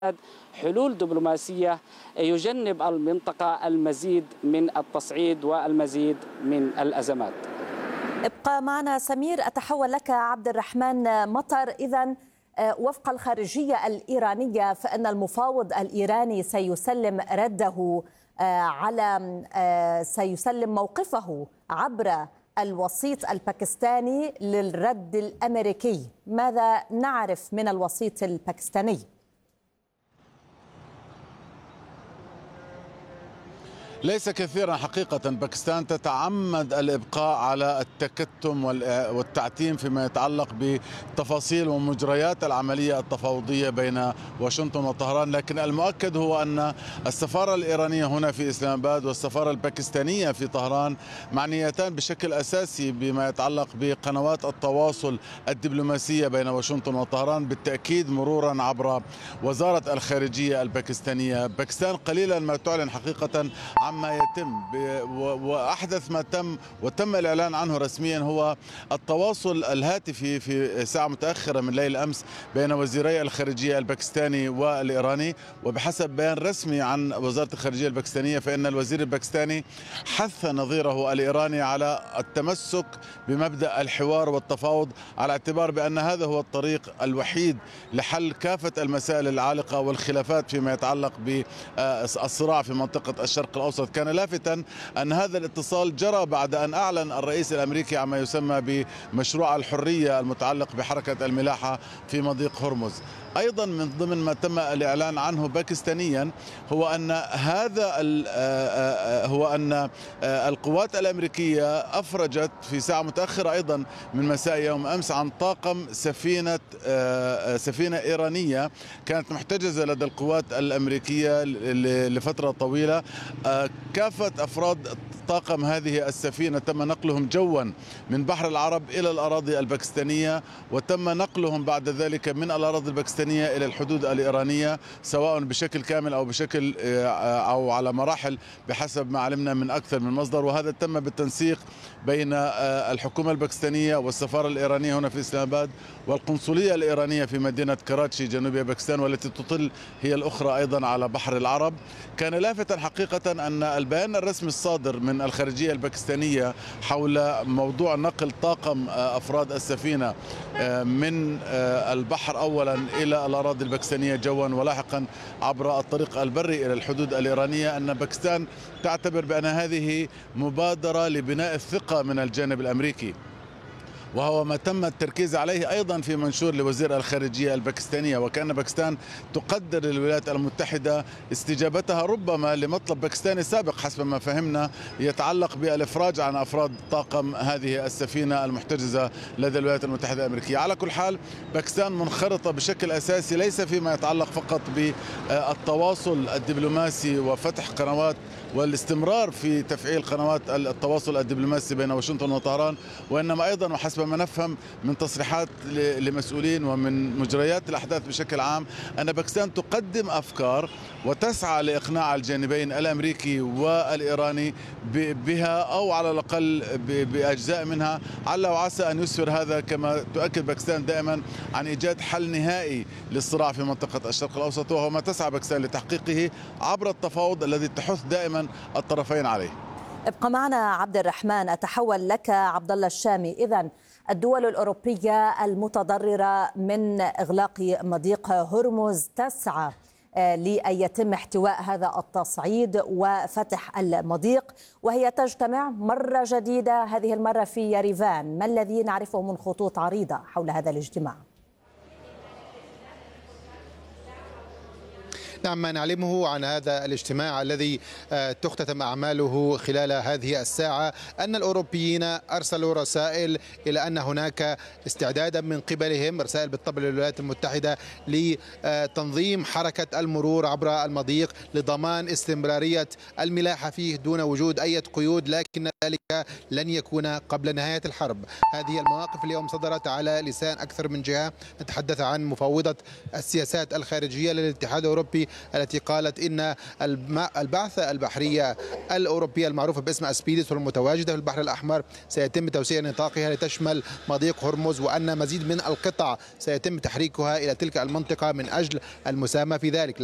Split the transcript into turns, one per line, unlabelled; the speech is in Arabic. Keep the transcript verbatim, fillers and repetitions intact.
حلول دبلوماسية يجنب المنطقة المزيد من التصعيد والمزيد من الأزمات.
ابقى معنا سمير. أتحول لك عبد الرحمن مطر. إذن وفق الخارجية الإيرانية فإن المفاوض الإيراني سيسلم رده على سيسلم موقفه عبر الوسيط الباكستاني للرد الأمريكي. ماذا نعرف من الوسيط الباكستاني؟
ليس كثيرا حقيقة. باكستان تتعمد الإبقاء على التكتم والتعتيم فيما يتعلق بتفاصيل ومجريات العملية التفاوضية بين واشنطن وطهران، لكن المؤكد هو أن السفارة الإيرانية هنا في إسلام آباد والسفارة الباكستانية في طهران معنيتان بشكل أساسي بما يتعلق بقنوات التواصل الدبلوماسية بين واشنطن وطهران، بالتأكيد مرورا عبر وزارة الخارجية الباكستانية. باكستان قليلا ما تعلن حقيقة عما يتم، وأحدث ما تم وتم الإعلان عنه رسميا هو التواصل الهاتفي في ساعة متأخرة من ليل أمس بين وزيري الخارجية الباكستاني والإيراني. وبحسب بيان رسمي عن وزارة الخارجية الباكستانية فإن الوزير الباكستاني حث نظيره الإيراني على التمسك بمبدأ الحوار والتفاوض، على اعتبار بأن هذا هو الطريق الوحيد لحل كافة المسائل العالقة والخلافات فيما يتعلق بالصراع في منطقة الشرق الأوسط. كان لافتا أن هذا الاتصال جرى بعد أن أعلن الرئيس الأمريكي عما يسمى بمشروع الحرية المتعلق بحركة الملاحة في مضيق هرمز. أيضا من ضمن ما تم الإعلان عنه باكستانيا هو أن هذا هو أن القوات الأمريكية أفرجت في ساعة متأخرة أيضا من مساء يوم أمس عن طاقم سفينة سفينة إيرانية كانت محتجزة لدى القوات الأمريكية لفترة طويلة. كافة أفراد طاقم هذه السفينة تم نقلهم جوا من بحر العرب إلى الأراضي الباكستانية، وتم نقلهم بعد ذلك من الأراضي الباكستانية إلى الحدود الإيرانية، سواء بشكل كامل أو بشكل أو على مراحل بحسب ما علمنا من أكثر من مصدر. وهذا تم بالتنسيق بين الحكومة الباكستانية والسفارة الإيرانية هنا في إسلام آباد والقنصلية الإيرانية في مدينة كراتشي جنوب باكستان، والتي تطل هي الأخرى أيضا على بحر العرب. كان لافتا حقيقة أن البيان الرسمي الصادر من الخارجية الباكستانية حول موضوع نقل طاقم أفراد السفينة من البحر أولا إلى الأراضي الباكستانية جوا ولاحقا عبر الطريق البري إلى الحدود الإيرانية، أن باكستان تعتبر بأن هذه مبادرة لبناء الثقة من الجانب الأمريكي، وهو ما تم التركيز عليه أيضا في منشور لوزير الخارجية الباكستانية. وكأن باكستان تقدر الولايات المتحدة استجابتها ربما لمطلب باكستاني سابق حسب ما فهمنا يتعلق بالإفراج عن أفراد طاقم هذه السفينة المحتجزة لدى الولايات المتحدة الأمريكية. على كل حال باكستان منخرطة بشكل أساسي ليس فيما يتعلق فقط بالتواصل الدبلوماسي وفتح قنوات والاستمرار في تفعيل قنوات التواصل الدبلوماسي بين واشنطن وطهران، وإنما أيضا وحسب ما نفهم من تصريحات لمسؤولين ومن مجريات الأحداث بشكل عام أن باكستان تقدم أفكار وتسعى لإقناع الجانبين الأمريكي والإيراني بها أو على الأقل بأجزاء منها، عل وعسى أن يسفر هذا كما تؤكد باكستان دائما عن إيجاد حل نهائي للصراع في منطقة الشرق الأوسط، وهو ما تسعى باكستان لتحقيقه عبر التفاوض الذي تحث دائما الطرفين عليه.
ابقى معنا عبد الرحمن. أتحول لك عبد الله الشامي. إذن الدول الأوروبية المتضررة من إغلاق مضيق هرمز تسعى لأن يتم احتواء هذا التصعيد وفتح المضيق، وهي تجتمع مرة جديدة هذه المرة في يريفان. ما الذي نعرفه من خطوط عريضة حول هذا الاجتماع؟
نعم، ما نعلمه عن هذا الاجتماع الذي تختتم أعماله خلال هذه الساعة أن الأوروبيين أرسلوا رسائل إلى أن هناك استعدادا من قبلهم، رسائل بالطبع للولايات المتحدة، لتنظيم حركة المرور عبر المضيق لضمان استمرارية الملاحة فيه دون وجود أي قيود، لكن ذلك لن يكون قبل نهاية الحرب. هذه المواقف اليوم صدرت على لسان أكثر من جهة. نتحدث عن مفوضة السياسات الخارجية للاتحاد الأوروبي التي قالت إن البعثة البحرية الأوروبية المعروفة باسم أسبيدس والمتواجدة في البحر الأحمر سيتم توسيع نطاقها لتشمل مضيق هرمز، وأن مزيد من القطع سيتم تحريكها إلى تلك المنطقة من أجل المساهمة في ذلك.